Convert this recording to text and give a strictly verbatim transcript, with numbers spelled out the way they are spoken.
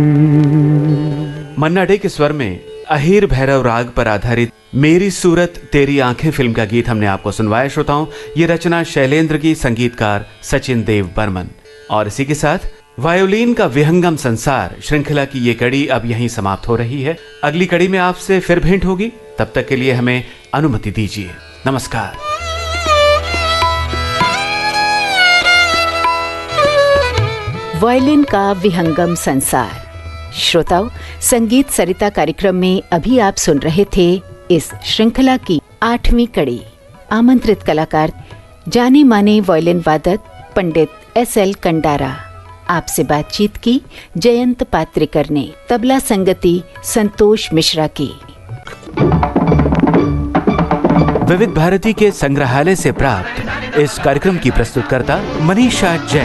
मन्ना day के स्वर में अहीर भैरव राग पर आधारित मेरी सूरत तेरी आंखें फिल्म का गीत हमने आपको सुनवाया। श्रोताओं, ये रचना शैलेंद्र की, संगीतकार सचिन देव बर्मन। और इसी के साथ वायोलिन का विहंगम संसार श्रृंखला की ये कड़ी अब यहीं समाप्त हो रही है। अगली कड़ी में आपसे फिर भेंट होगी, तब तक के लिए हमें अनुमति दीजिए। नमस्कार। वायलिन का विहंगम संसार। श्रोताओं, संगीत सरिता कार्यक्रम में अभी आप सुन रहे थे इस श्रृंखला की आठवीं कड़ी। आमंत्रित कलाकार जाने माने वायलिन वादक पंडित एस एल कंडारा। आपसे बातचीत की जयंत पात्रिकर ने। तबला संगति संतोष मिश्रा की। विविध भारती के संग्रहालय से प्राप्त इस कार्यक्रम की प्रस्तुतकर्ता मनीषा जैन।